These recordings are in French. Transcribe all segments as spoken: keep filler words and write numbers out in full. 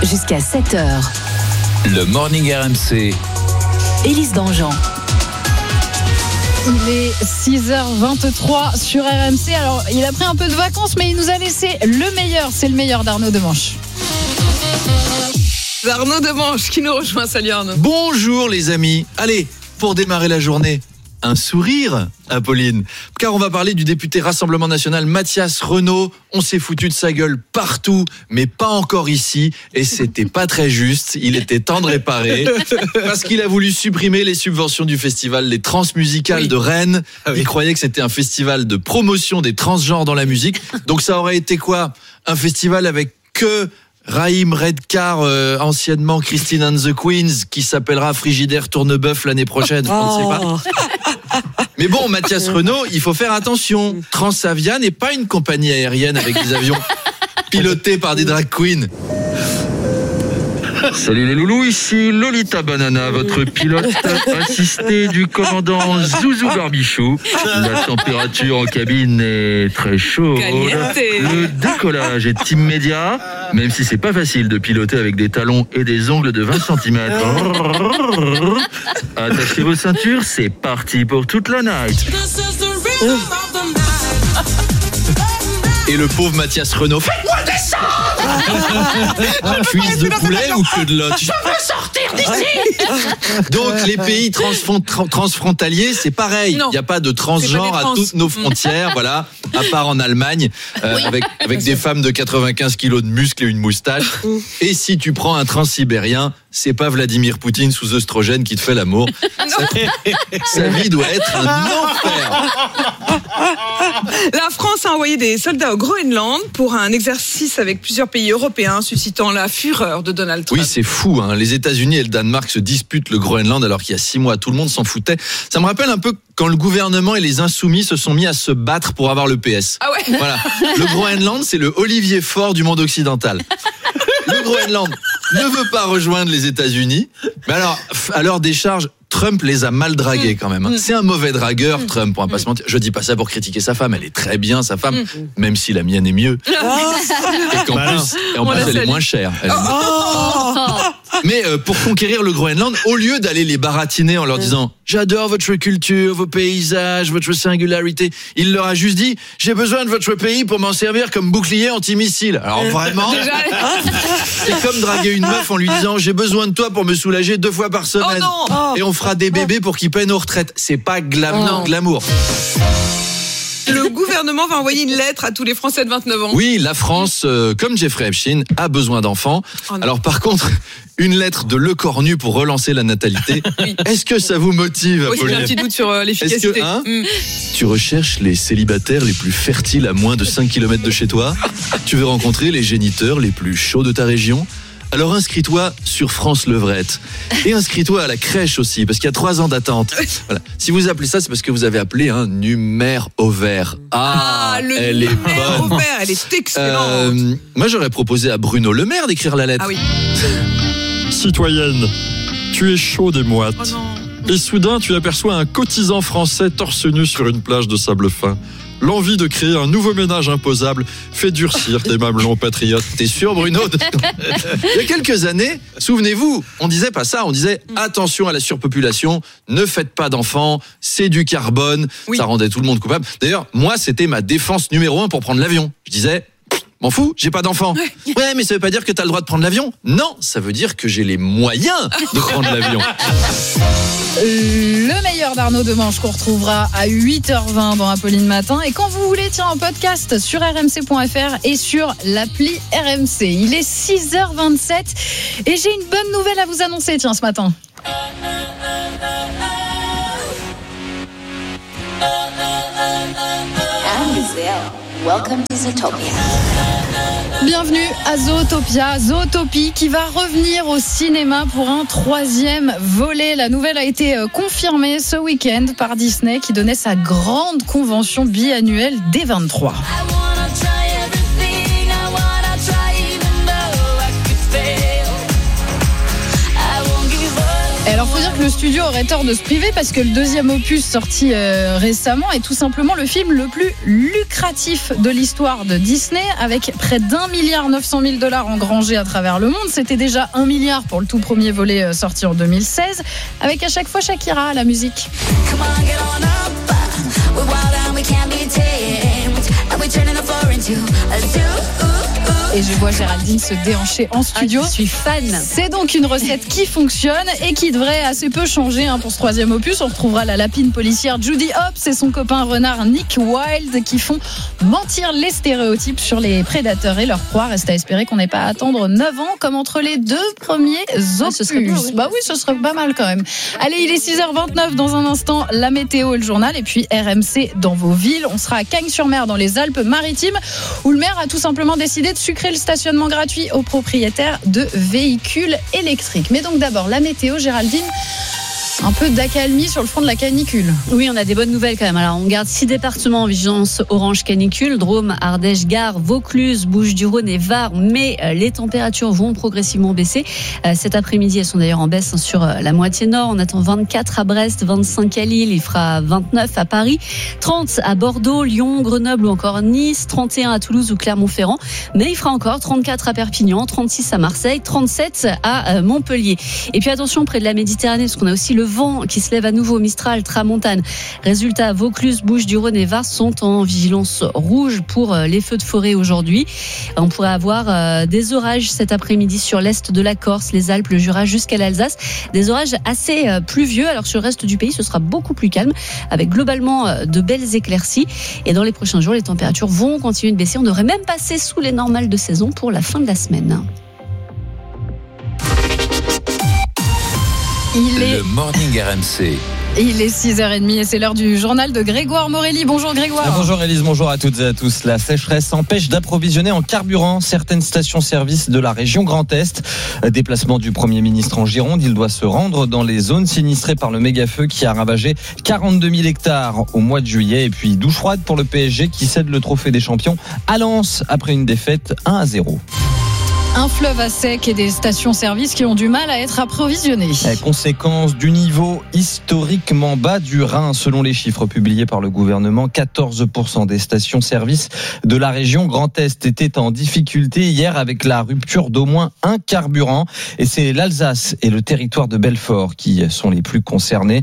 jusqu'à sept heures. Le Morning R M C. Élise Dangean. Il est six heures vingt-trois sur R M C. Alors, il a pris un peu de vacances, mais il nous a laissé le meilleur. C'est le meilleur d'Arnaud Demanche. Arnaud Demanche qui nous rejoint. Salut Arnaud. Bonjour les amis. Allez, pour démarrer la journée, un sourire, Apolline. Car on va parler du député Rassemblement National Mathias Renaud. On s'est foutu de sa gueule partout, mais pas encore ici. Et c'était pas très juste. Il était temps de réparer. Parce qu'il a voulu supprimer les subventions du festival Les Transmusicales oui. de Rennes. Ah oui. Il croyait que c'était un festival de promotion des transgenres dans la musique. Donc ça aurait été quoi ? Un festival avec que Raïm Redcar, euh, anciennement Christine and the Queens, qui s'appellera Frigidaire Tournebœuf l'année prochaine. Oh. On ne sait pas. Mais bon, Mathias Renaud, il faut faire attention. Transavia n'est pas une compagnie aérienne avec des avions pilotés par des drag queens. Salut les loulous, ici Lolita Banana, votre pilote assisté du commandant Zouzou Barbichou. La température en cabine est très chaude. Le décollage est immédiat, même si c'est pas facile de piloter avec des talons et des ongles de vingt centimètres. Attachez vos ceintures, c'est parti pour toute la night. Et le pauvre Mathias Renaud. Faites-moi descendre. Cuisse de poulet ou queue de lotte? Je veux sortir d'ici. Donc les pays transfron- transfrontaliers, c'est pareil. Il n'y a pas de transgenre à toutes nos frontières, voilà, à part en Allemagne, euh, oui. avec, avec des femmes de quatre-vingt-quinze kilos de muscles et une moustache. Et si tu prends un transsibérien, c'est pas Vladimir Poutine sous œstrogène qui te fait l'amour. Sa, sa vie doit être un enfer. La France a envoyé des soldats au Groenland pour un exercice avec plusieurs pays européens, suscitant la fureur de Donald Trump. Oui, c'est fou, hein. Les États-Unis et le Danemark se disputent le Groenland alors qu'il y a six mois, tout le monde s'en foutait. Ça me rappelle un peu quand le gouvernement et les insoumis se sont mis à se battre pour avoir le P S. Ah ouais. Voilà. Le Groenland, c'est le Olivier Faure du monde occidental. Le Groenland ne veut pas rejoindre les États-Unis. Mais alors, à leur décharge, Trump les a mal dragués quand même. Hein. C'est un mauvais dragueur, Trump, on va pas se mentir. Je dis pas ça pour critiquer sa femme, elle est très bien, sa femme, même si la mienne est mieux. Et qu'en plus, et en plus elle est moins chère. Elle est moins... Oh. Mais euh, pour conquérir le Groenland, au lieu d'aller les baratiner en leur disant « J'adore votre culture, vos paysages, votre singularité », il leur a juste dit « J'ai besoin de votre pays pour m'en servir comme bouclier antimissile ». Alors vraiment, c'est comme draguer une meuf en lui disant « J'ai besoin de toi pour me soulager deux fois par semaine oh ». Et on fera des bébés pour qu'ils peinent aux retraites. C'est pas glam- oh. glamour. Le gouvernement va envoyer une lettre à tous les Français de vingt-neuf ans. Oui, la France, euh, comme Jeffrey Epstein, a besoin d'enfants. Oh Alors par contre, une lettre de Le Cornu pour relancer la natalité. Oui. Est-ce que ça vous motive, oui, j'ai un petit doute sur euh, l'efficacité. Que, hein, mm. Tu recherches les célibataires les plus fertiles à moins de cinq kilomètres de chez toi? Tu veux rencontrer les géniteurs les plus chauds de ta région? Alors inscris-toi sur France Levrette et inscris-toi à la crèche aussi parce qu'il y a trois ans d'attente. Voilà. Si vous appelez ça, c'est parce que vous avez appelé un numère ovaire. Ah, ah le elle est bonne. Ovaire, elle est excellente. Euh, moi, j'aurais proposé à Bruno Le Maire d'écrire la lettre. Ah oui. Citoyenne, tu es chaud des moites. Oh non. Et soudain, tu aperçois un cotisant français torse nu sur une plage de sable fin. L'envie de créer un nouveau ménage imposable fait durcir tes mamelons patriotes. T'es sûr, Bruno? Il y a quelques années, souvenez-vous, on disait pas ça, on disait attention à la surpopulation, ne faites pas d'enfants, c'est du carbone, oui. Ça rendait tout le monde coupable. D'ailleurs, moi, c'était ma défense numéro un pour prendre l'avion. Je disais, m'en fous, j'ai pas d'enfant. Ouais. ouais, mais ça veut pas dire que t'as le droit de prendre l'avion. Non, ça veut dire que j'ai les moyens de prendre l'avion. Le meilleur d'Arnaud Demanche qu'on retrouvera à huit heures vingt dans Apolline Matin. Et quand vous voulez, tiens, en podcast sur r m c point f r et sur l'appli R M C. Il est six heures vingt-sept et j'ai une bonne nouvelle à vous annoncer, tiens, ce matin. Welcome to Zootopia. Bienvenue à Zootopia, Zootopie qui va revenir au cinéma pour un troisième volet. La nouvelle a été confirmée ce week-end par Disney qui donnait sa grande convention biannuelle D vingt-trois. Alors faut dire que le le studio aurait tort de se priver parce que le deuxième opus sorti euh, récemment est tout simplement le film le plus lucratif de l'histoire de Disney, avec près d'un milliard neuf cent mille dollars engrangés à travers le monde. C'était déjà un milliard pour le tout premier volet euh, sorti en deux mille seize, avec à chaque fois Shakira à la musique. Come on, get on up. We're wild and we can't be tamed. And we're turning the floor into a zoo. Et je vois Géraldine se déhancher en studio. Ah, je suis fan. C'est donc une recette qui fonctionne et qui devrait assez peu changer hein, pour ce troisième opus. On retrouvera la lapine policière Judy Hopps et son copain renard Nick Wilde qui font mentir les stéréotypes sur les prédateurs et leurs proies. Reste à espérer qu'on n'ait pas à attendre neuf ans comme entre les deux premiers opus. Ah, ce serait bien, oui. Bah oui, ce serait pas mal quand même. Allez, il est six heures vingt-neuf. Dans un instant, la météo et le journal. Et puis R M C dans vos villes. On sera à Cagnes-sur-Mer dans les Alpes-Maritimes où le maire a tout simplement décidé de sucrer le stationnement gratuit aux propriétaires de véhicules électriques. Mais donc d'abord la météo, Géraldine. Un peu d'accalmie sur le front de la canicule. Oui, on a des bonnes nouvelles quand même. Alors, on garde six départements en vigilance orange canicule: Drôme, Ardèche, Gard, Vaucluse, Bouches-du-Rhône et Var. Mais euh, les températures vont progressivement baisser. Euh, cet après-midi, elles sont d'ailleurs en baisse hein, sur euh, la moitié nord. On attend vingt-quatre à Brest, vingt-cinq à Lille. Il fera vingt-neuf à Paris, trente à Bordeaux, Lyon, Grenoble ou encore Nice, trente et un à Toulouse ou Clermont-Ferrand. Mais il fera encore trente-quatre à Perpignan, trente-six à Marseille, trente-sept à euh, Montpellier. Et puis attention, près de la Méditerranée, parce qu'on a aussi le vent qui se lève à nouveau, Mistral, Tramontane. Résultat, Vaucluse, Bouches-du-Rhône et Var sont en vigilance rouge pour les feux de forêt aujourd'hui. On pourrait avoir des orages cet après-midi sur l'est de la Corse, les Alpes, le Jura jusqu'à l'Alsace. Des orages assez pluvieux, alors sur le reste du pays, ce sera beaucoup plus calme, avec globalement de belles éclaircies. Et dans les prochains jours, les températures vont continuer de baisser. On devrait même passer sous les normales de saison pour la fin de la semaine. Il est... Le Morning R M C. Il est six heures trente et c'est l'heure du journal de Grégoire Morelli. Bonjour Grégoire. Ah, bonjour Élise, bonjour à toutes et à tous. La sécheresse empêche d'approvisionner en carburant certaines stations-service de la région Grand Est. Déplacement du Premier ministre en Gironde. Il doit se rendre dans les zones sinistrées par le méga-feu qui a ravagé quarante-deux mille hectares au mois de juillet. Et puis douche froide pour le P S G qui cède le trophée des champions à Lens après une défaite un à zéro. Un fleuve à sec et des stations-service qui ont du mal à être approvisionnées. Conséquence du niveau historiquement bas du Rhin, selon les chiffres publiés par le gouvernement, quatorze pour cent des stations-service de la région Grand Est étaient en difficulté hier avec la rupture d'au moins un carburant. Et c'est l'Alsace et le territoire de Belfort qui sont les plus concernés.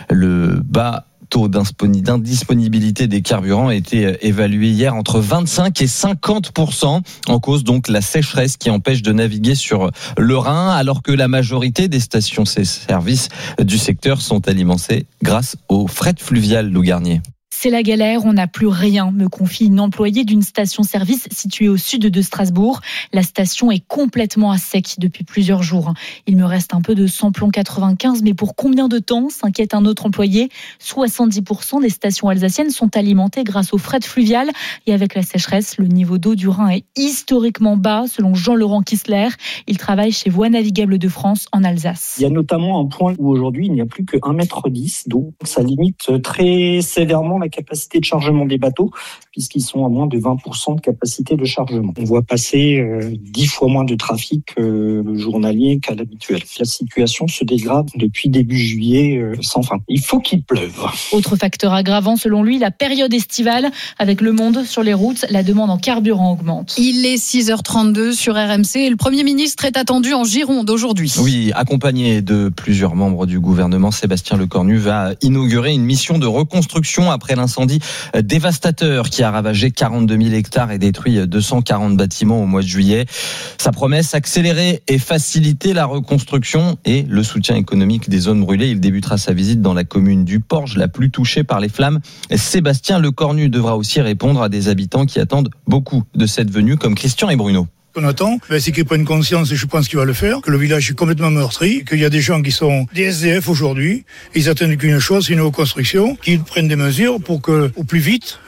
Le bas taux d'indisponibilité des carburants a été évalué hier entre vingt-cinq et cinquante pour cent. En cause donc la sécheresse qui empêche de naviguer sur le Rhin, alors que la majorité des stations-service du secteur sont alimentées grâce au fret fluvial, Lou Garnier. C'est la galère, on n'a plus rien, me confie une employée d'une station-service située au sud de Strasbourg. La station est complètement à sec depuis plusieurs jours. Il me reste un peu de samplon quatre-vingt-quinze, mais pour combien de temps, s'inquiète un autre employé. soixante-dix pour cent des stations alsaciennes sont alimentées grâce au fret fluvial. Et avec la sécheresse, le niveau d'eau du Rhin est historiquement bas, selon Jean-Laurent Kissler. Il travaille chez Voies navigables de France en Alsace. Il y a notamment un point où aujourd'hui, il n'y a plus que un mètre dix d'eau. Ça limite très sévèrement la capacité de chargement des bateaux, puisqu'ils sont à moins de vingt pour cent de capacité de chargement. On voit passer euh, dix fois moins de trafic euh, journalier qu'à l'habituel. La situation se dégrade depuis début juillet euh, sans fin. Il faut qu'il pleuve. Autre facteur aggravant, selon lui, la période estivale. Avec le monde sur les routes, la demande en carburant augmente. Il est six heures trente-deux sur R M C et le Premier ministre est attendu en Gironde aujourd'hui. Oui, accompagné de plusieurs membres du gouvernement, Sébastien Lecornu va inaugurer une mission de reconstruction après l'incendie dévastateur qui a ravagé quarante-deux mille hectares et détruit deux cent quarante bâtiments au mois de juillet. Sa promesse, accélérer et faciliter la reconstruction et le soutien économique des zones brûlées. Il débutera sa visite dans la commune du Porge, la plus touchée par les flammes. Sébastien Lecornu devra aussi répondre à des habitants qui attendent beaucoup de cette venue, comme Christian et Bruno. qu'on attend, ben, c'est qu'il prenne conscience, et je pense qu'il va le faire, que le village est complètement meurtri, qu'il y a des gens qui sont des S D F aujourd'hui, ils attendent qu'une chose, c'est une reconstruction, qu'ils prennent des mesures pour que, au plus vite,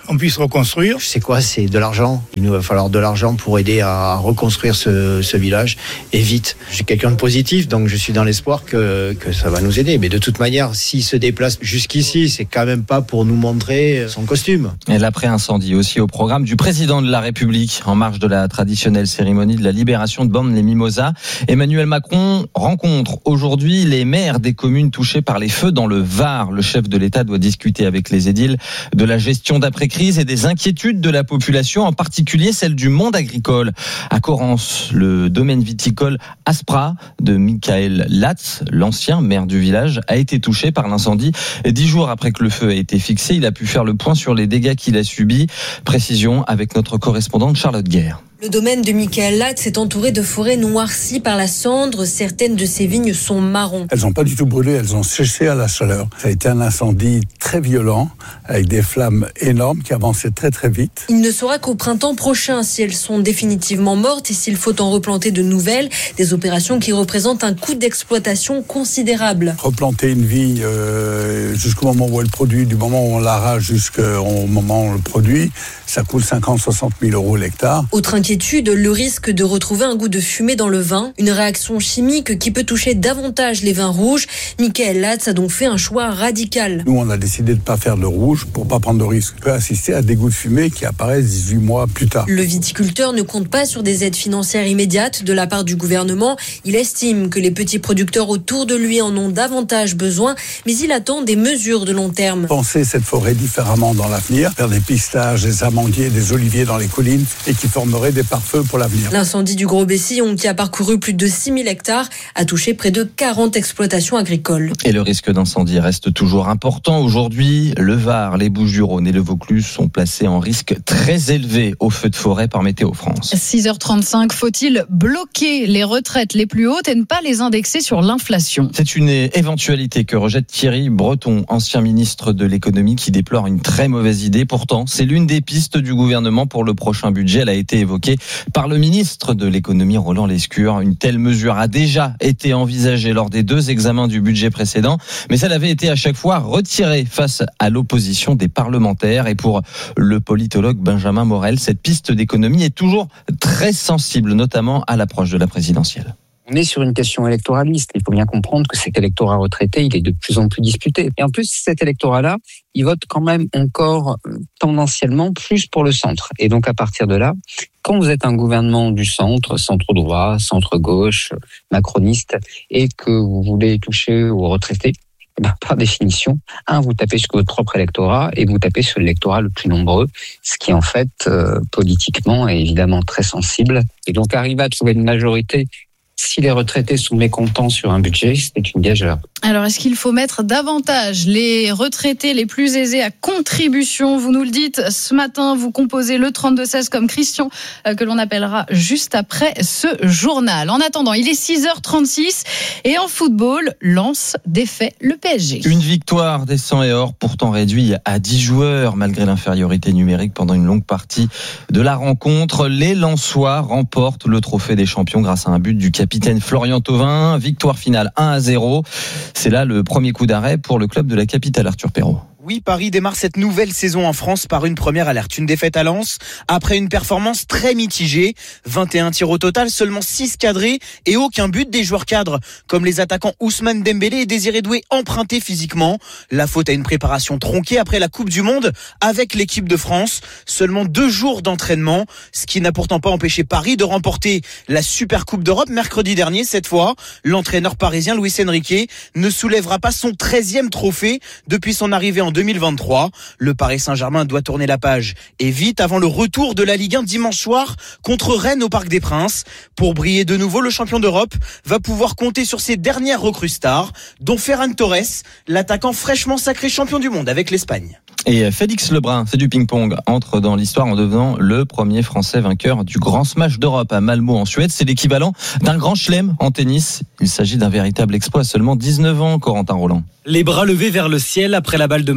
on puisse reconstruire. C'est quoi? C'est de l'argent. Il nous va falloir de l'argent pour aider à reconstruire ce, ce village, et vite. Je suis quelqu'un de positif, donc je suis dans l'espoir que, que ça va nous aider. Mais de toute manière, s'il se déplace jusqu'ici, c'est quand même pas pour nous montrer son costume. Et l'après-incendie aussi au programme du président de la République, en marge de la traditionnelle cérémonie de la libération de Bormes-les-Mimosas. Emmanuel Macron rencontre aujourd'hui les maires des communes touchées par les feux dans le Var. Le chef de l'État doit discuter avec les édiles de la gestion d'après-crise et des inquiétudes de la population, en particulier celle du monde agricole. À Corrence, le domaine viticole Aspra de Michael Latz, l'ancien maire du village, a été touché par l'incendie. Dix jours après que le feu a été fixé, il a pu faire le point sur les dégâts qu'il a subis. Précision avec notre correspondante Charlotte Guerre. Le domaine de Michael Latz est entouré de forêts noircies par la cendre. Certaines de ces vignes sont marron. Elles n'ont pas du tout brûlé, elles ont séché à la chaleur. Ça a été un incendie très violent, avec des flammes énormes qui avançaient très très vite. Il ne sera qu'au printemps prochain si elles sont définitivement mortes et s'il faut en replanter de nouvelles. Des opérations qui représentent un coût d'exploitation considérable. Replanter une vigne euh, jusqu'au moment où elle produit, du moment où on l'arrache jusqu'au moment où on le produit, ça coûte cinquante à soixante mille euros l'hectare. Autre inquiétude, le risque de retrouver un goût de fumée dans le vin, une réaction chimique qui peut toucher davantage les vins rouges. Michael Latz a donc fait un choix radical. Nous, on a décidé de ne pas faire de rouge pour ne pas prendre de risque. On peut assister à des goûts de fumée qui apparaissent dix-huit mois plus tard. Le viticulteur ne compte pas sur des aides financières immédiates de la part du gouvernement. Il estime que les petits producteurs autour de lui en ont davantage besoin, mais il attend des mesures de long terme. Penser cette forêt différemment dans l'avenir, faire des pistaches, des amandiers, des oliviers dans les collines et qui formeraient des pare-feux pour l'avenir. L'incendie du Gros Bessillon, qui a parcouru plus de six mille hectares, a touché près de quarante exploitations agricoles. Et le risque d'incendie reste toujours important. Aujourd'hui, le Var, les Bouches-du-Rhône et le Vaucluse sont placés en risque très élevé au feu de forêt par Météo France. six heures trente-cinq, faut-il bloquer les retraites les plus hautes et ne pas les indexer sur l'inflation? C'est une éventualité que rejette Thierry Breton, ancien ministre de l'économie, qui déplore une très mauvaise idée. Pourtant, c'est l'une des pistes du gouvernement pour le prochain budget. Elle a été évoquée par le ministre de l'économie Roland Lescure. Une telle mesure a déjà été envisagée lors des deux examens du budget précédent, mais elle avait été à chaque fois retirée face à l'opposition des parlementaires. Et pour le politologue Benjamin Morel, cette piste d'économie est toujours très sensible, notamment à l'approche de la présidentielle. On est sur une question électoraliste. Il faut bien comprendre que cet électorat retraité, il est de plus en plus disputé. Et en plus, cet électorat-là, il vote quand même encore tendanciellement plus pour le centre. Et donc, à partir de là, quand vous êtes un gouvernement du centre, centre-droit, centre-gauche, macroniste, et que vous voulez toucher aux retraités, ben, par définition, un, vous tapez sur votre propre électorat et vous tapez sur l'électorat le plus nombreux, ce qui en fait, euh, politiquement, est évidemment très sensible. Et donc, arriver à trouver une majorité, si les retraités sont mécontents sur un budget, c'est une gageure. Alors, est-ce qu'il faut mettre davantage les retraités les plus aisés à contribution? Vous nous le dites ce matin, vous composez le trente-deux seize comme Christian, que l'on appellera juste après ce journal. En attendant, il est six heures trente-six et en football, Lens défait le P S G. Une victoire des sang et or, pourtant réduit à dix joueurs, malgré l'infériorité numérique pendant une longue partie de la rencontre. Les Lensois remportent le trophée des champions grâce à un but du capitaine Florian Thauvin. Victoire finale un à zéro. C'est là le premier coup d'arrêt pour le club de la capitale, Arthur Perrault. Oui, Paris démarre cette nouvelle saison en France par une première alerte. Une défaite à Lens après une performance très mitigée. vingt et un tirs au total, seulement six cadrés et aucun but des joueurs cadres, comme les attaquants Ousmane Dembélé et Désiré Doué empruntés physiquement. La faute à une préparation tronquée après la Coupe du Monde avec l'équipe de France. Seulement deux jours d'entraînement, ce qui n'a pourtant pas empêché Paris de remporter la Super Coupe d'Europe mercredi dernier. Cette fois, l'entraîneur parisien Luis Enrique ne soulèvera pas son treizième trophée depuis son arrivée en deux mille vingt-trois. Le Paris Saint-Germain doit tourner la page et vite avant le retour de la Ligue un dimanche soir contre Rennes au Parc des Princes. Pour briller de nouveau, le champion d'Europe va pouvoir compter sur ses dernières recrues stars, dont Ferran Torres, l'attaquant fraîchement sacré champion du monde avec l'Espagne. Et Félix Lebrun, c'est du ping-pong, entre dans l'histoire en devenant le premier Français vainqueur du Grand Smash d'Europe à Malmö en Suède. C'est l'équivalent d'un grand chelem en tennis. Il s'agit d'un véritable exploit à seulement dix-neuf ans, Corentin Roland. Les bras levés vers le ciel après la balle de match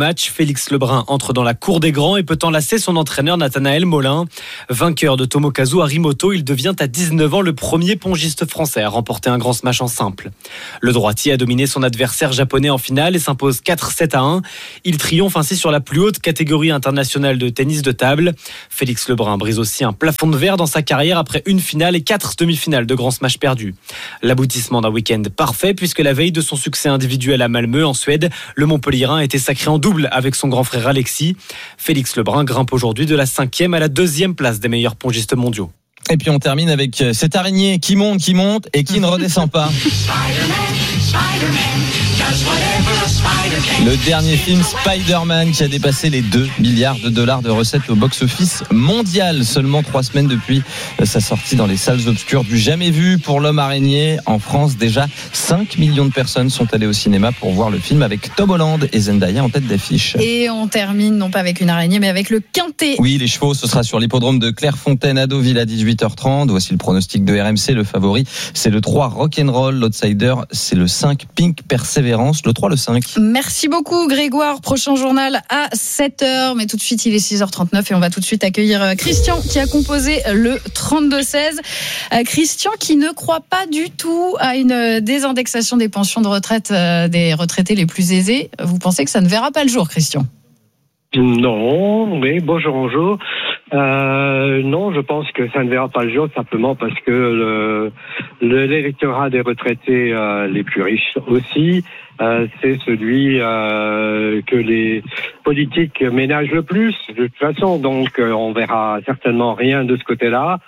match. Félix Lebrun entre dans la cour des grands et peut enlacer son entraîneur Nathanaël Molin. Vainqueur de Tomokazu Harimoto, il devient à dix-neuf ans le premier pongiste français à remporter un grand smash en simple. Le droitier a dominé son adversaire japonais en finale et s'impose quatre sept à un. Il triomphe ainsi sur la plus haute catégorie internationale de tennis de table. Félix Lebrun brise aussi un plafond de verre dans sa carrière après une finale et quatre demi-finales de grand smash perdus. L'aboutissement d'un week-end parfait puisque la veille de son succès individuel à Malmö en Suède, le Montpellierin a été sacré en double avec son grand frère Alexis. Félix Lebrun grimpe aujourd'hui de la cinquième à la deuxième place des meilleurs pongistes mondiaux. Et puis on termine avec cette araignée qui monte, qui monte et qui ne redescend pas. Le dernier film Spider-Man qui a dépassé les deux milliards de dollars de recettes au box-office mondial. Seulement trois semaines depuis sa sortie dans les salles obscures du jamais vu pour l'homme araignée. En France, déjà cinq millions de personnes sont allées au cinéma pour voir le film avec Tom Holland et Zendaya en tête d'affiche. Et on termine non pas avec une araignée mais avec le quintet. Oui, les chevaux, ce sera sur l'hippodrome de Clairefontaine à Deauville à dix-huit heures trente. Voici le pronostic de R M C. Le favori, c'est le trois Rock'n'Roll. L'outsider, c'est le cinq Pink Persévérance. Le trois, le cinq. Merci beaucoup Grégoire. Prochain journal à sept heures. Mais tout de suite, il est six heures trente-neuf et on va tout de suite accueillir Christian qui a composé le trente-deux seize. Christian qui ne croit pas du tout à une désindexation des pensions de retraite des retraités les plus aisés. Vous pensez que ça ne verra pas le jour, Christian ? Non, mais bonjour, bonjour. Euh, non, je pense que ça ne verra pas le jour simplement parce que le, le l'électorat des retraités euh, les plus riches aussi, euh, c'est celui euh, que les politiques ménagent le plus de toute façon. Donc, euh, on verra certainement rien de ce côté-là.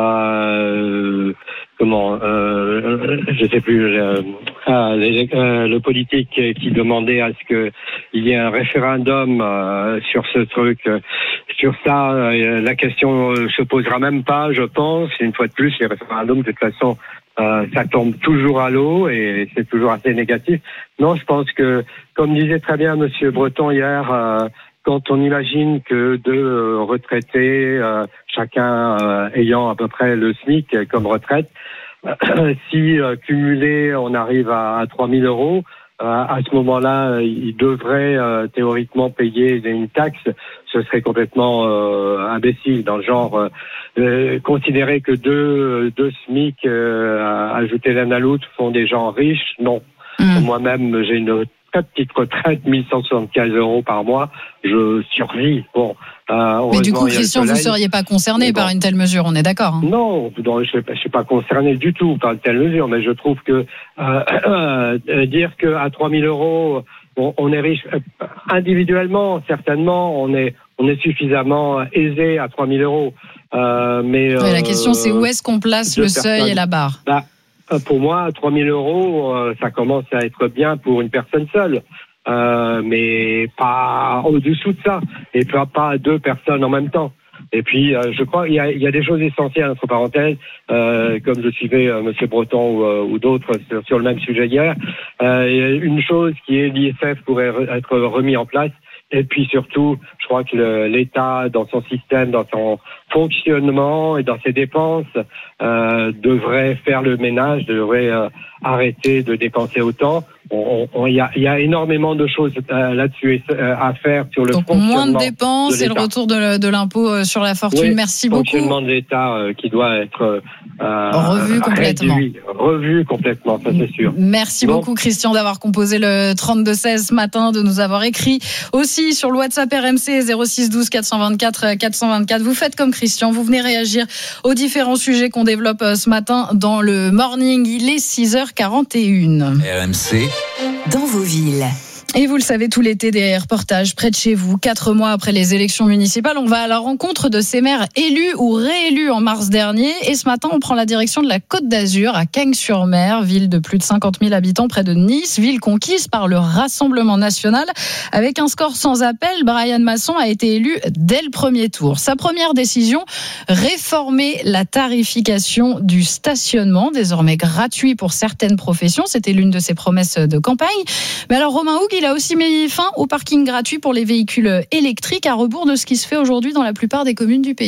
Euh, comment euh, je sais plus euh, euh, les, euh, le politique qui demandait à ce que il y ait un référendum euh, sur ce truc euh, sur ça euh, la question euh, se posera même pas, je pense. Une fois de plus, les référendums de toute façon euh, ça tombe toujours à l'eau et c'est toujours assez négatif. Non, je pense que comme disait très bien monsieur Breton hier, euh, quand on imagine que deux retraités, euh, chacun euh, ayant à peu près le SMIC comme retraite, euh, si euh, cumulé on arrive à, à trois mille euros, euh, à ce moment-là, ils devraient euh, théoriquement payer une taxe. Ce serait complètement euh, imbécile, dans le genre euh, considérer que deux, deux SMIC euh, ajoutés l'un à l'autre font des gens riches. Non. Mmh. Moi-même, j'ai une petite retraite, mille cent soixante-quinze euros par mois, je survis. Bon, euh, mais du coup, Christian, vous ne seriez pas concerné bon. par une telle mesure, on est d'accord hein. Non, non, je ne suis pas concerné du tout par une telle mesure, mais je trouve que euh, euh, dire qu'à trois mille euros, on, on est riche, euh, individuellement, certainement, on est, on est suffisamment aisé à trois mille euros. Euh, mais, euh, la question, c'est où est-ce qu'on place le seuil personnes. et la barre bah, Pour moi, trois mille euros, euh, ça commence à être bien pour une personne seule, euh, mais pas au-dessous de ça, et pas, pas deux personnes en même temps. Et puis, euh, je crois qu'il y a, il y a des choses essentielles, entre parenthèses, euh, comme je suivais euh, Monsieur Breton ou, euh, ou d'autres sur, sur le même sujet hier. Euh, une chose qui est l'I S F pourrait re- être remis en place. Et puis surtout, je crois que le, l'État, dans son système, dans son fonctionnement et dans ses dépenses, euh, devrait faire le ménage, devrait euh, arrêter de dépenser autant. Il y a, y a énormément de choses euh, là-dessus euh, à faire sur le Donc, fonctionnement moins de dépenses de et le retour de, de l'impôt sur la fortune. Oui, Merci beaucoup. Le fonctionnement de l'État euh, qui doit être euh, revu complètement. Réduit, revu complètement, ça c'est sûr. Merci bon. beaucoup Christian d'avoir composé le trente-deux seize ce matin, de nous avoir écrit aussi sur le WhatsApp R M C zéro six douze quatre cent vingt-quatre quatre cent vingt-quatre. Vous faites comme Christian, vous venez réagir aux différents sujets qu'on développe ce matin dans le morning. Il est six heures quarante et une. R M C dans vos villes. Et vous le savez, tout l'été, des reportages près de chez vous. Quatre mois après les élections municipales, on va à la rencontre de ces maires élus ou réélus en mars dernier. Et ce matin, on prend la direction de la Côte d'Azur, à Cagnes-sur-Mer, ville de plus de cinquante mille habitants près de Nice, ville conquise par le Rassemblement national. Avec un score sans appel, Brian Masson a été élu dès le premier tour. Sa première décision, réformer la tarification du stationnement, désormais gratuit pour certaines professions. C'était l'une de ses promesses de campagne. Mais alors, Romain Houg, il a aussi mis fin au parking gratuit pour les véhicules électriques, à rebours de ce qui se fait aujourd'hui dans la plupart des communes du pays.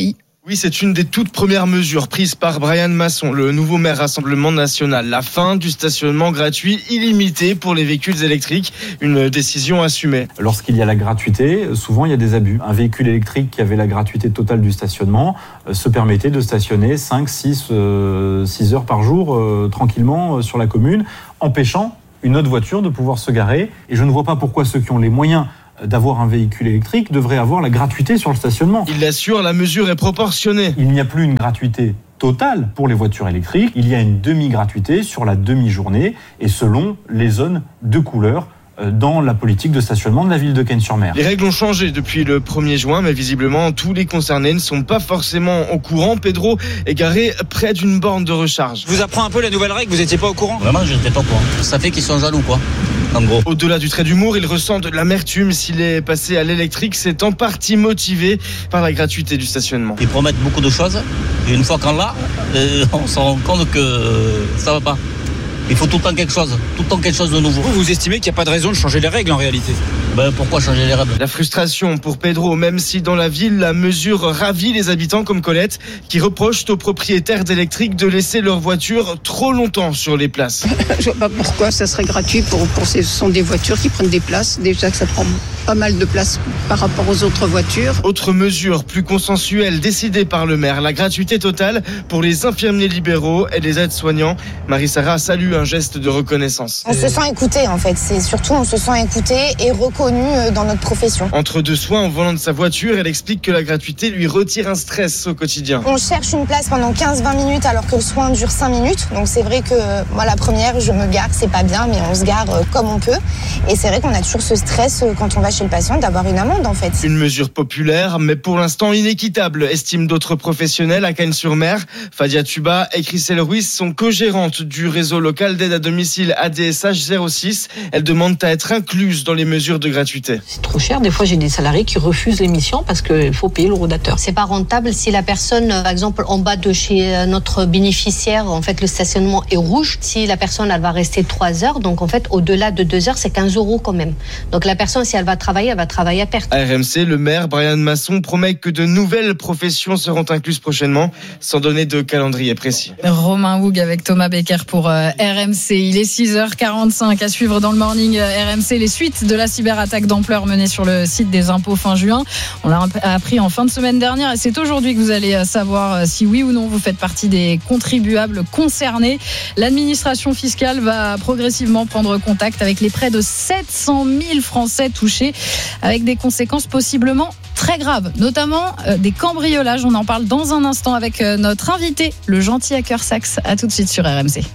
Oui, c'est une des toutes premières mesures prises par Brian Masson, le nouveau maire Rassemblement National. La fin du stationnement gratuit illimité pour les véhicules électriques. Une décision assumée. Lorsqu'il y a la gratuité, souvent il y a des abus. Un véhicule électrique qui avait la gratuité totale du stationnement euh, se permettait de stationner cinq, six, euh, six heures par jour euh, tranquillement euh, sur la commune, empêchant une autre voiture de pouvoir se garer. Et je ne vois pas pourquoi ceux qui ont les moyens d'avoir un véhicule électrique devraient avoir la gratuité sur le stationnement. Il l'assure, la mesure est proportionnée. Il n'y a plus une gratuité totale pour les voitures électriques, il y a une demi-gratuité sur la demi-journée et selon les zones de couleur dans la politique de stationnement de la ville de Cannes-sur-Mer. Les règles ont changé depuis le premier juin, mais visiblement tous les concernés ne sont pas forcément au courant. Pedro est garé près d'une borne de recharge. Je vous apprends un peu les nouvelles règles, vous n'étiez pas au courant ? Vraiment, je n'étais pas au courant. Ça fait qu'ils sont jaloux, quoi. En gros. Au-delà du trait d'humour, il ressent de l'amertume. S'il est passé à l'électrique, c'est en partie motivé par la gratuité du stationnement. Ils promettent beaucoup de choses, et une fois qu'on l'a, on se rend compte que ça va pas. Il faut tout le temps quelque chose, tout le temps quelque chose de nouveau. Vous, vous estimez qu'il n'y a pas de raison de changer les règles en réalité ? Ben pourquoi changer les règles ? La frustration pour Pedro, même si dans la ville, la mesure ravit les habitants comme Colette, qui reprochent aux propriétaires d'électriques de laisser leur voiture trop longtemps sur les places. Je vois pas pourquoi ça serait gratuit pour, pour ces, ce sont des voitures qui prennent des places. Déjà que ça prend pas mal de place par rapport aux autres voitures. Autre mesure plus consensuelle décidée par le maire, la gratuité totale pour les infirmiers libéraux et les aides-soignants. Marie-Sara salue un geste de reconnaissance. On se sent écouté en fait, c'est surtout on se sent écouté et reconnu dans notre profession. Entre deux soins au volant de sa voiture, elle explique que la gratuité lui retire un stress au quotidien. On cherche une place pendant quinze à vingt minutes alors que le soin dure cinq minutes, donc c'est vrai que moi la première je me gare, c'est pas bien mais on se gare comme on peut et c'est vrai qu'on a toujours ce stress quand on va chez le patient d'avoir une amende en fait. Une mesure populaire mais pour l'instant inéquitable, estiment d'autres professionnels à Cannes-sur-Mer. Fadia Tuba et Christelle Ruiz sont co-gérantes du réseau local d'aide à domicile A D S H zéro six. Elles demandent à être incluses dans les mesures de gratuité. C'est trop cher. Des fois, j'ai des salariés qui refusent l'émission parce qu'il faut payer le rodateur. C'est pas rentable si la personne, par exemple, en bas de chez notre bénéficiaire, en fait, le stationnement est rouge. Si la personne, elle va rester trois heures, donc en fait, au-delà de deux heures, c'est quinze euros quand même. Donc la personne, si elle va travailler, elle va travailler à perte. À R M C, le maire Brian Masson promet que de nouvelles professions seront incluses prochainement, sans donner de calendrier précis. Romain Houg avec Thomas Becker pour euh, R M C. Il est six heures quarante-cinq à suivre dans le morning R M C les suites de la cyberattaque d'ampleur menée sur le site des impôts fin juin. On l'a appris en fin de semaine dernière et c'est aujourd'hui que vous allez savoir si oui ou non vous faites partie des contribuables concernés. L'administration fiscale va progressivement prendre contact avec les près de sept cent mille Français touchés avec des conséquences possiblement très graves, notamment euh, des cambriolages. On en parle dans un instant avec euh, notre invité, le gentil hacker Sax. À tout de suite sur R M C.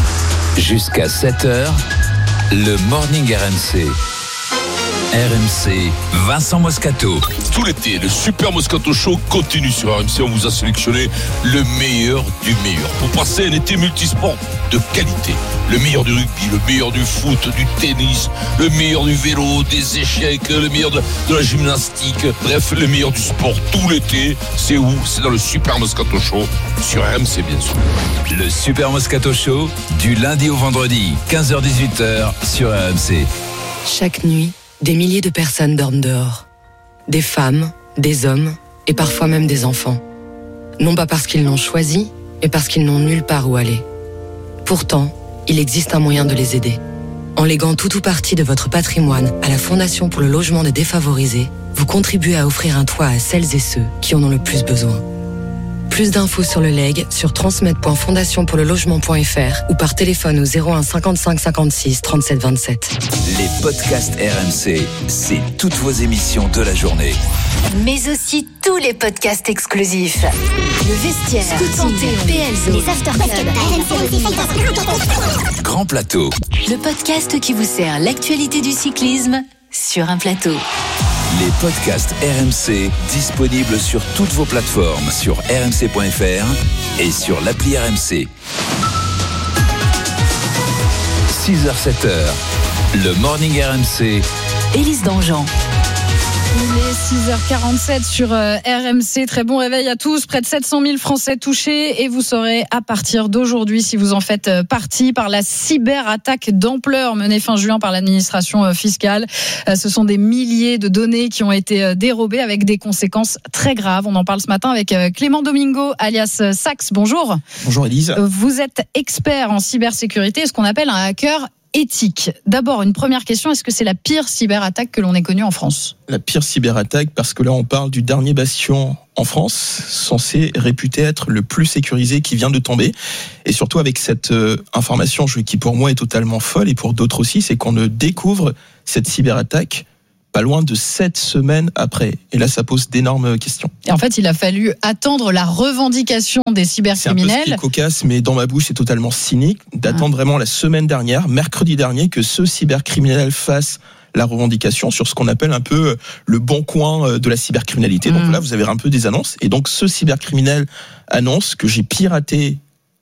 Jusqu'à sept heures, le Morning R M C. R M C, Vincent Moscato. Tout l'été, le Super Moscato Show continue sur R M C. On vous a sélectionné le meilleur du meilleur pour passer un été multisport de qualité. Le meilleur du rugby, le meilleur du foot, du tennis, le meilleur du vélo, des échecs, le meilleur de, de la gymnastique. Bref, le meilleur du sport tout l'été. C'est où ? C'est dans le Super Moscato Show sur R M C, bien sûr. Le Super Moscato Show, du lundi au vendredi, quinze heures dix-huit heures sur R M C. Chaque nuit, des milliers de personnes dorment dehors. Des femmes, des hommes et parfois même des enfants. Non pas parce qu'ils l'ont choisi, mais parce qu'ils n'ont nulle part où aller. Pourtant, il existe un moyen de les aider. En léguant tout ou partie de votre patrimoine à la Fondation pour le logement des défavorisés, vous contribuez à offrir un toit à celles et ceux qui en ont le plus besoin. Plus d'infos sur le legs sur transmet point fondation pour le logement point f r ou par téléphone au zéro un cinquante-cinq cinquante-six trente-sept vingt-sept. Les podcasts R M C, c'est toutes vos émissions de la journée. Mais aussi tous les podcasts exclusifs. Le vestiaire, Scoot Santé, P L Z, les aftercars, Grand Plateau. Le podcast qui vous sert l'actualité du cyclisme sur un plateau. Les podcasts R M C disponibles sur toutes vos plateformes, sur r m c point f r et sur l'appli R M C. six heures sept heures, le Morning R M C. Élise Dangean. Il est six heures quarante-sept sur R M C. Très bon réveil à tous. Près de sept cent mille Français touchés et vous saurez à partir d'aujourd'hui si vous en faites partie par la cyberattaque d'ampleur menée fin juin par l'administration fiscale. Ce sont des milliers de données qui ont été dérobées avec des conséquences très graves. On en parle ce matin avec Clément Domingo alias Sax. Bonjour. Bonjour Élise. Vous êtes expert en cybersécurité, ce qu'on appelle un hacker éthique. D'abord, une première question, est-ce que c'est la pire cyberattaque que l'on ait connue en France ? La pire cyberattaque, parce que là on parle du dernier bastion en France, censé réputé être le plus sécurisé qui vient de tomber. Et surtout avec cette euh, information qui pour moi est totalement folle, et pour d'autres aussi, c'est qu'on ne découvre cette cyberattaque pas loin de sept semaines après. Et là, ça pose d'énormes questions. Et en fait, il a fallu attendre la revendication des cybercriminels. C'est un peu ce qui est cocasse, mais dans ma bouche, c'est totalement cynique d'attendre ah. vraiment la semaine dernière, mercredi dernier, que ce cybercriminel fasse la revendication sur ce qu'on appelle un peu le bon coin de la cybercriminalité. Mmh. Donc là, vous avez un peu des annonces. Et donc, ce cybercriminel annonce que j'ai piraté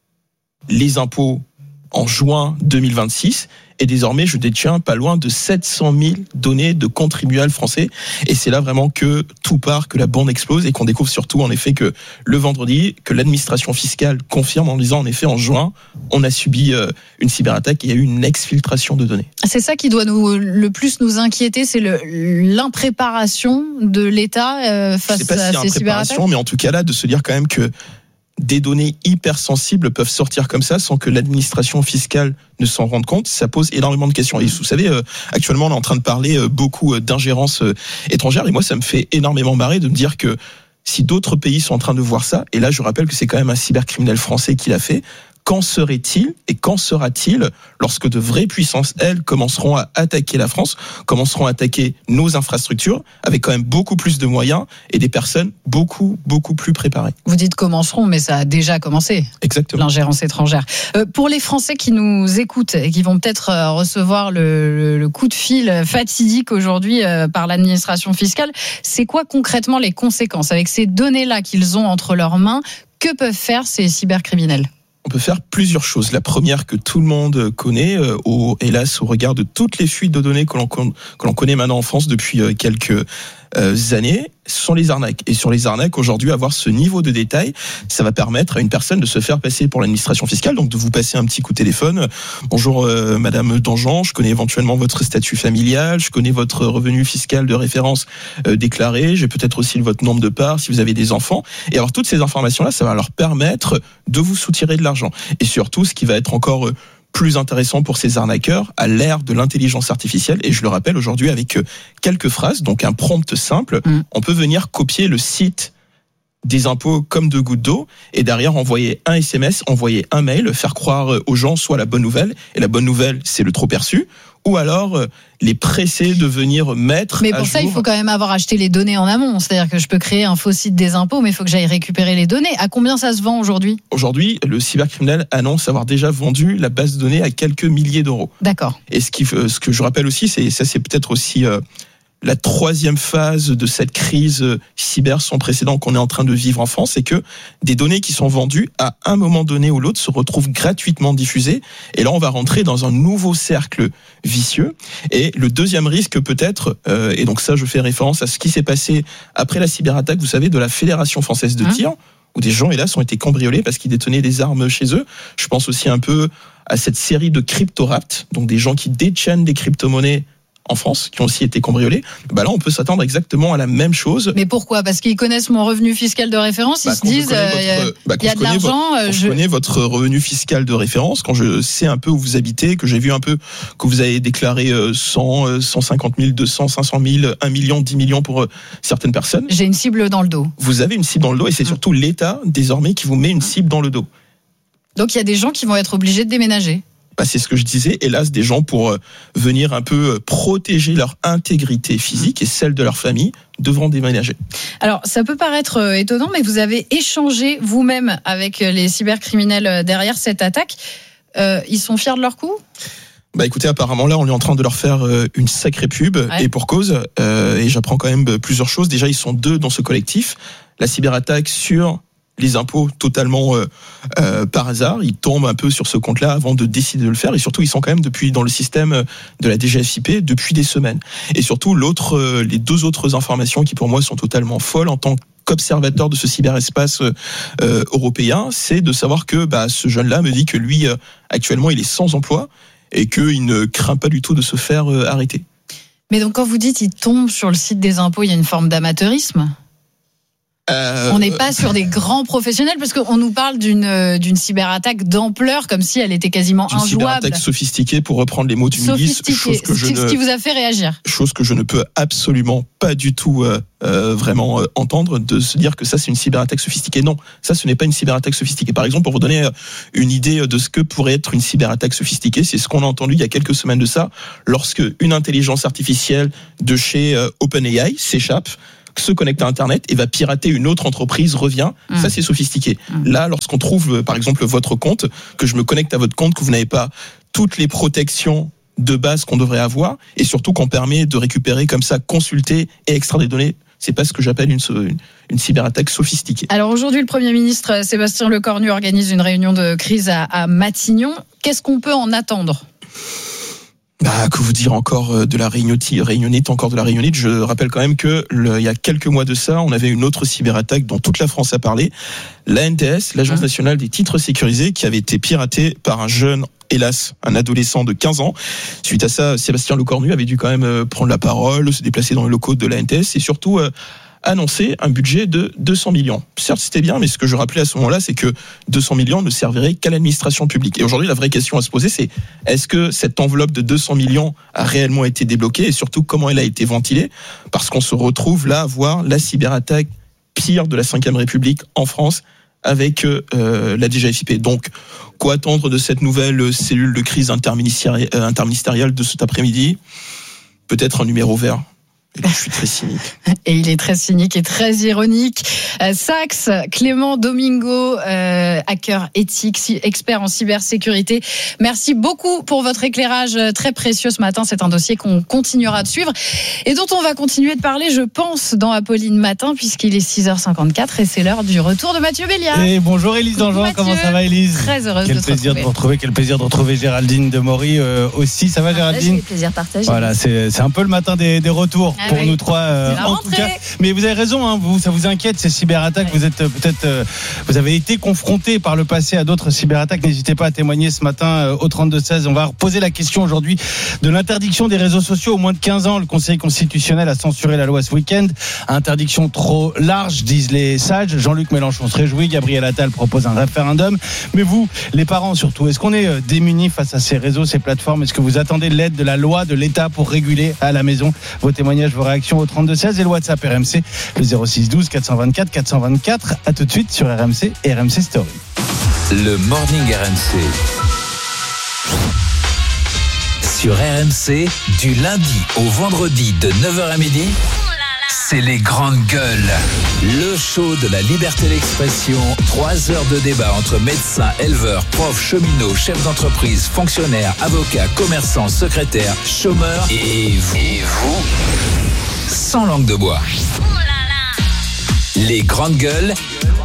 les impôts en juin deux mille vingt-six, et désormais je détiens pas loin de sept cent mille données de contribuables français, et c'est là vraiment que tout part, que la bombe explose, et qu'on découvre surtout en effet que le vendredi, que l'administration fiscale confirme en disant en effet en juin, on a subi une cyberattaque, et il y a eu une exfiltration de données. C'est ça qui doit nous, le plus nous inquiéter, c'est le, l'impréparation de l'État face c'est pas à si ces cyberattaques. Mais en tout cas là, de se dire quand même que des données hypersensibles peuvent sortir comme ça sans que l'administration fiscale ne s'en rende compte, ça pose énormément de questions. Et vous savez, euh, actuellement, on est en train de parler euh, beaucoup d'ingérence euh, étrangère, et moi, ça me fait énormément marrer de me dire que si d'autres pays sont en train de voir ça, et là, je rappelle que c'est quand même un cybercriminel français qui l'a fait, qu'en serait-il et qu'en sera-t-il lorsque de vraies puissances, elles, commenceront à attaquer la France, commenceront à attaquer nos infrastructures, avec quand même beaucoup plus de moyens et des personnes beaucoup, beaucoup plus préparées. Vous dites commenceront, mais ça a déjà commencé. Exactement. L'ingérence étrangère. Euh, pour les Français qui nous écoutent et qui vont peut-être euh, recevoir le, le, le coup de fil fatidique aujourd'hui euh, par l'administration fiscale, c'est quoi concrètement les conséquences avec ces données-là qu'ils ont entre leurs mains? Que peuvent faire ces cybercriminels? On peut faire plusieurs choses. La première que tout le monde connaît, euh, au, hélas, au regard de toutes les fuites de données que l'on, que l'on connaît maintenant en France depuis euh, quelques euh, années, sont les arnaques. Et sur les arnaques, aujourd'hui, avoir ce niveau de détail, ça va permettre à une personne de se faire passer pour l'administration fiscale, donc de vous passer un petit coup de téléphone. Bonjour euh, Madame Dangean, je connais éventuellement votre statut familial, je connais votre revenu fiscal de référence euh, déclaré, j'ai peut-être aussi votre nombre de parts si vous avez des enfants. Et alors toutes ces informations-là, ça va leur permettre de vous soutirer de l'argent. Et surtout, ce qui va être encore euh, plus intéressant pour ces arnaqueurs à l'ère de l'intelligence artificielle, et je le rappelle aujourd'hui avec quelques phrases, donc un prompt simple, mmh. on peut venir copier le site des impôts comme de gouttes d'eau, et derrière envoyer un S M S, envoyer un mail, faire croire aux gens soit la bonne nouvelle, et la bonne nouvelle c'est le trop perçu, ou alors les presser de venir mettre. Mais pour ça, jour... il faut quand même avoir acheté les données en amont. C'est-à-dire que je peux créer un faux site des impôts, mais il faut que j'aille récupérer les données. À combien ça se vend aujourd'hui ? Aujourd'hui, le cybercriminel annonce avoir déjà vendu la base de données à quelques milliers d'euros. D'accord. Et ce, qui, ce que je rappelle aussi, c'est ça, c'est peut-être aussi euh, la troisième phase de cette crise cyber sans précédent qu'on est en train de vivre en France, c'est que des données qui sont vendues à un moment donné ou l'autre se retrouvent gratuitement diffusées. Et là, on va rentrer dans un nouveau cercle vicieux. Et le deuxième risque peut-être, euh, et donc ça, je fais référence à ce qui s'est passé après la cyberattaque, vous savez, de la Fédération française de tir, où des gens, hélas, ont été cambriolés parce qu'ils détenaient des armes chez eux. Je pense aussi un peu à cette série de crypto-rapts, donc des gens qui détiennent des crypto-monnaies en France, qui ont aussi été cambriolés. Bah là, on peut s'attendre exactement à la même chose. Mais pourquoi ? Parce qu'ils connaissent mon revenu fiscal de référence, bah, ils se disent, il euh, bah, y a de l'argent. Votre, quand je... je connais votre revenu fiscal de référence, quand je sais un peu où vous habitez, que j'ai vu un peu que vous avez déclaré cent, cent cinquante mille, deux cents, cinq cent mille, un million, dix millions pour certaines personnes. J'ai une cible dans le dos. Vous avez une cible dans le dos, et c'est surtout l'État, désormais, qui vous met une cible dans le dos. Donc il y a des gens qui vont être obligés de déménager. Bah, c'est ce que je disais, hélas, des gens pour venir un peu protéger leur intégrité physique et celle de leur famille devront déménager. Alors, ça peut paraître étonnant, mais vous avez échangé vous-même avec les cybercriminels derrière cette attaque. Euh, ils sont fiers de leur coup ? Bah écoutez, apparemment là, on est en train de leur faire une sacrée pub, ouais. Et pour cause. Euh, et j'apprends quand même plusieurs choses. Déjà, ils sont deux dans ce collectif. La cyberattaque sur les impôts totalement euh, euh, par hasard. Ils tombent un peu sur ce compte-là avant de décider de le faire. Et surtout, ils sont quand même depuis dans le système de la D G F I P depuis des semaines. Et surtout, l'autre, euh, les deux autres informations qui pour moi sont totalement folles en tant qu'observateur de ce cyberespace euh, européen, c'est de savoir que bah, ce jeune-là me dit que lui, euh, actuellement, il est sans emploi et qu'il ne craint pas du tout de se faire euh, arrêter. Mais donc, quand vous dites il tombe sur le site des impôts, il y a une forme d'amateurisme ? Euh, On n'est pas sur des grands professionnels parce qu'on nous parle d'une, d'une cyberattaque d'ampleur comme si elle était quasiment d'une injouable. Une cyberattaque sophistiquée, pour reprendre les mots du ministre. Chose que je ne, ce qui vous a fait réagir. Chose que je ne peux absolument pas du tout euh, euh, vraiment euh, entendre, de se dire que ça c'est une cyberattaque sophistiquée. Non, ça ce n'est pas une cyberattaque sophistiquée. Par exemple, pour vous donner une idée de ce que pourrait être une cyberattaque sophistiquée, c'est ce qu'on a entendu il y a quelques semaines de ça, lorsque une intelligence artificielle de chez euh, OpenAI s'échappe, se connecte à Internet et va pirater une autre entreprise, revient, mmh. ça c'est sophistiqué. Mmh. Là, lorsqu'on trouve par exemple votre compte, que je me connecte à votre compte, que vous n'avez pas toutes les protections de base qu'on devrait avoir, et surtout qu'on permet de récupérer comme ça, consulter et extraire des données, c'est pas ce que j'appelle une, une, une cyberattaque sophistiquée. Alors aujourd'hui, le Premier ministre Sébastien Lecornu organise une réunion de crise à, à Matignon. Qu'est-ce qu'on peut en attendre ? Bah, que vous dire encore de la réunionnite, encore de la réunionnite. Je rappelle quand même que le, il y a quelques mois de ça, on avait une autre cyberattaque dont toute la France a parlé. L'A N T S, l'Agence mmh. nationale des titres sécurisés, qui avait été piratée par un jeune, hélas, un adolescent de quinze ans. Suite à ça, Sébastien Lecornu avait dû quand même prendre la parole, se déplacer dans les locaux de l'A N T S et surtout euh, annoncer un budget de deux cents millions. Certes, c'était bien, mais ce que je rappelais à ce moment-là, c'est que deux cents millions ne serviraient qu'à l'administration publique. Et aujourd'hui, la vraie question à se poser, c'est est-ce que cette enveloppe de deux cents millions a réellement été débloquée et surtout comment elle a été ventilée ? Parce qu'on se retrouve là à voir la cyberattaque pire de la cinquième République en France avec euh, la D G F I P. Donc, quoi attendre de cette nouvelle cellule de crise interministérielle, euh, interministérielle de cet après-midi ? Peut-être un numéro vert. Et je suis très cynique. Et il est très cynique et très ironique. Euh, Sax, Clément Domingo, euh, hacker éthique, expert en cybersécurité. Merci beaucoup pour votre éclairage très précieux ce matin. C'est un dossier qu'on continuera de suivre et dont on va continuer de parler, je pense, dans Apolline Matin, puisqu'il est six heures cinquante-quatre et c'est l'heure du retour de Mathieu Béliard. Et bonjour Élise Dangean, comment ça va Élise ? Très heureuse quel de te plaisir retrouver. de vous retrouver, quel plaisir de retrouver Géraldine Demory euh, aussi. Ça va Géraldine ? C'est plaisir partagé. Voilà, c'est, c'est un peu le matin des, des retours. Ah pour oui. nous trois euh, en tout cas, mais vous avez raison, hein, vous, ça vous inquiète ces cyberattaques, ouais. Vous êtes euh, peut-être euh, vous avez été confronté par le passé à d'autres cyberattaques, n'hésitez pas à témoigner ce matin euh, au trente-deux seize. On va reposer la question aujourd'hui de l'interdiction des réseaux sociaux aux moins de quinze ans. Le Conseil constitutionnel a censuré la loi ce week-end, interdiction trop large disent les sages. Jean-Luc Mélenchon se réjouit, Gabriel Attal propose un référendum, mais vous les parents surtout, est-ce qu'on est euh, démunis face à ces réseaux, ces plateformes ? Est-ce que vous attendez l'aide de la loi, de l'État pour réguler à la maison ? Vos témoignages, vos réactions au trente-deux seize et le WhatsApp R M C, le zéro six douze quatre cent vingt-quatre quatre cent vingt-quatre. À tout de suite sur R M C et R M C Story. Le Morning R M C. Sur R M C, du lundi au vendredi de neuf heures à midi, c'est les grandes gueules. Le show de la liberté d'expression. Trois heures de débat entre médecins, éleveurs, profs, cheminots, chefs d'entreprise, fonctionnaires, avocats, commerçants, secrétaires, chômeurs et vous. Et vous sans langue de bois. Les grandes gueules.